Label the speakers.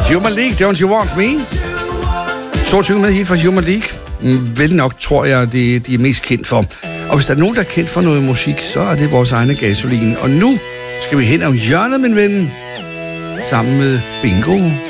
Speaker 1: Human League, Don't You Want Me? 22 med hit fra Human League. Vel nok, tror jeg, de er mest kendt for. Og hvis der er nogen, der er kendt for noget musik, så er det vores egne Gasolin. Og nu skal vi hen om hjørnet, min ven, sammen med Bingo.